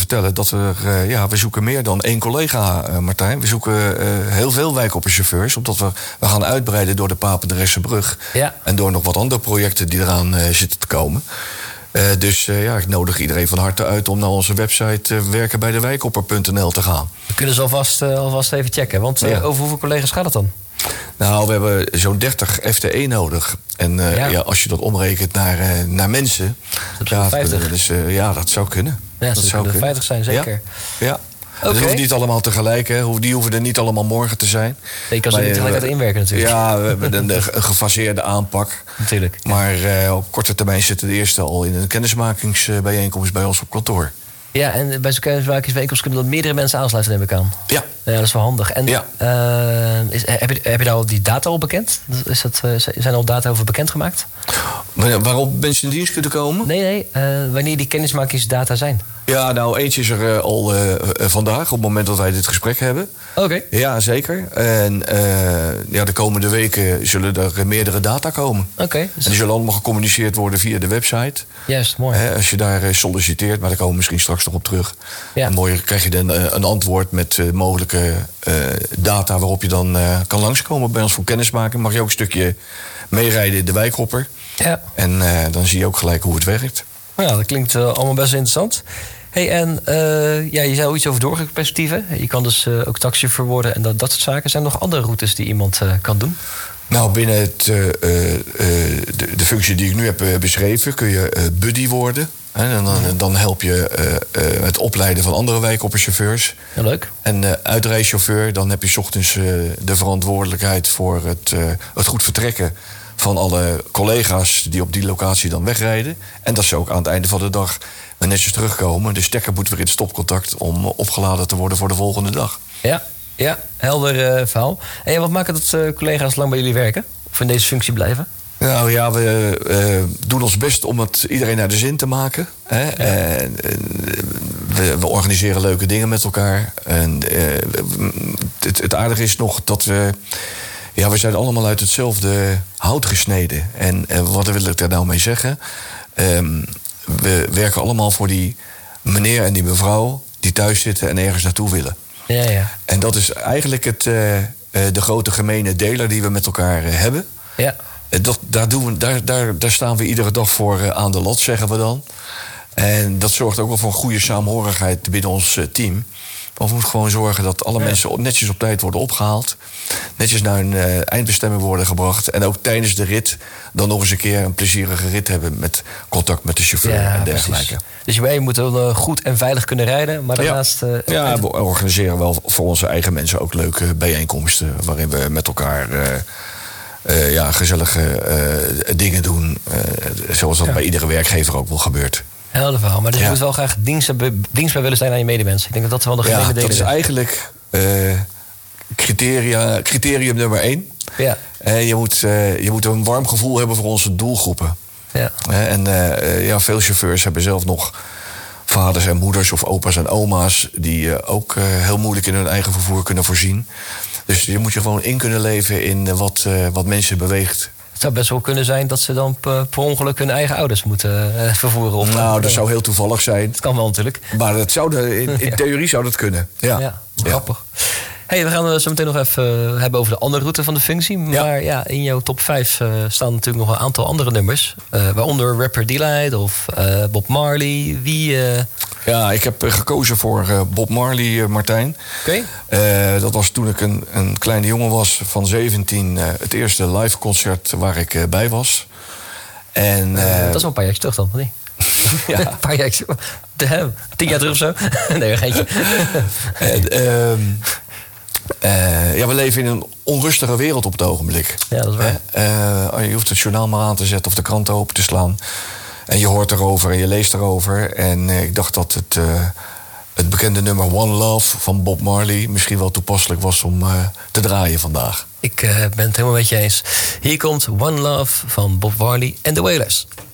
vertellen dat we zoeken meer dan 1 collega, Martijn. We zoeken heel veel wijkopperchauffeurs, omdat we gaan uitbreiden door de Papendrechtse-brug. Ja. En door nog wat andere projecten die eraan zitten te komen. Dus ik nodig iedereen van harte uit om naar onze website werkenbijdewijkopper.nl te gaan. We kunnen ze alvast even checken. Want over hoeveel collega's gaat het dan? Nou, we hebben zo'n 30 FTE nodig. En als je dat omrekent naar mensen... Dat is 50. Dus, dat zou kunnen. Ja, dat zou kunnen 50 zijn, zeker. Ja. Okay. Dat hoeft niet allemaal tegelijk, hè. Die hoeven er niet allemaal morgen te zijn. Je kan ze niet tegelijkertijd inwerken natuurlijk. Ja, we hebben een gefaseerde aanpak. Natuurlijk. Maar op korte termijn zitten de eerste al in een kennismakingsbijeenkomst bij ons op kantoor. Ja, en bij zo'n kennismakingsbijeenkomst kunnen dan meerdere mensen aansluiten, neem ik aan. Ja. Ja, dat is wel handig. En heb je daar al die data al bekend? Zijn er al data over bekendgemaakt? Waarop mensen in dienst kunnen komen? Nee. Wanneer die kennismakingsdata zijn? Ja, nou, eentje is er al vandaag, op het moment dat wij dit gesprek hebben. Oké. Ja, zeker. En de komende weken zullen er meerdere data komen. Oké. En die zullen allemaal gecommuniceerd worden via de website. Juist, mooi. Als je daar solliciteert, maar daar komen we misschien straks nog op terug. Ja. En mooi krijg je dan een antwoord met mogelijke data waarop je dan kan langskomen bij ons voor kennismaking. Mag je ook een stukje meerijden in de wijkhopper. Ja. En dan zie je ook gelijk hoe het werkt. Nou ja, dat klinkt allemaal best interessant. Hey, en je zei ook iets over doorgangsperspectieven. Je kan dus ook taxichauffeur worden en dat soort zaken. Zijn er nog andere routes die iemand kan doen? Nou, binnen de functie die ik nu heb beschreven kun je buddy worden. En dan help je het opleiden van andere wijkopperchauffeurs. Ja, leuk. En uitreischauffeur, dan heb je 's ochtends de verantwoordelijkheid voor het goed vertrekken van alle collega's die op die locatie dan wegrijden. En dat ze ook aan het einde van de dag netjes terugkomen. De stekker moet weer in het stopcontact om opgeladen te worden voor de volgende dag. Ja, helder verhaal. En wat maakt dat collega's lang bij jullie werken? Of in deze functie blijven? Nou ja, we doen ons best om het iedereen naar de zin te maken. Hè? Ja. We organiseren leuke dingen met elkaar. En het aardige is nog dat we zijn allemaal uit hetzelfde hout gesneden. En wat wil ik daar nou mee zeggen? We werken allemaal voor die meneer en die mevrouw die thuis zitten en ergens naartoe willen. Ja. En dat is eigenlijk de grote gemene deler die we met elkaar hebben. Ja. Daar staan we iedere dag voor aan de lat, zeggen we dan. En dat zorgt ook wel voor een goede saamhorigheid binnen ons team. Maar we moeten gewoon zorgen dat alle mensen netjes op tijd worden opgehaald. Netjes naar hun eindbestemming worden gebracht. En ook tijdens de rit dan nog eens een keer een plezierige rit hebben met contact met de chauffeur en dergelijke. Precies. Dus je moet wel goed en veilig kunnen rijden. Maar daarnaast... we organiseren wel voor onze eigen mensen ook leuke bijeenkomsten. Waarin we met elkaar gezellige dingen doen. Zoals dat bij iedere werkgever ook wel gebeurt. Helder verhaal. Maar dus je moet wel graag dienstbaar willen zijn aan je medemens. Ik denk dat dat wel de gemene delen is. Dat is eigenlijk criterium nummer 1. Ja. Je moet een warm gevoel hebben voor onze doelgroepen. Ja. En veel chauffeurs hebben zelf nog vaders en moeders of opa's en oma's die ook heel moeilijk in hun eigen vervoer kunnen voorzien. Dus je moet je gewoon in kunnen leven in wat mensen beweegt. Het zou best wel kunnen zijn dat ze dan per ongeluk hun eigen ouders moeten vervoeren. Of dat zou heel toevallig zijn. Dat kan wel natuurlijk. Maar dat in theorie zou dat kunnen. Ja. Grappig. Hey, we gaan het zo meteen nog even hebben over de andere route van de functie. Maar in jouw top 5 staan natuurlijk nog een aantal andere nummers. Waaronder rapper Delight of Bob Marley. Ja, ik heb gekozen voor Bob Marley, Martijn. Oké. Dat was toen ik een kleine jongen was van 17. Het eerste live concert waar ik bij was. En, dat is al een paar jaar terug dan, of niet? Ja. Een paar jaar 10 jaar terug of zo? Nee, een geintje. We leven in een onrustige wereld op het ogenblik. Ja, dat is waar. Je hoeft het journaal maar aan te zetten of de krant open te slaan. En je hoort erover en je leest erover. En ik dacht dat het bekende nummer One Love van Bob Marley misschien wel toepasselijk was om te draaien vandaag. Ik ben het helemaal met je eens. Hier komt One Love van Bob Marley en The Wailers.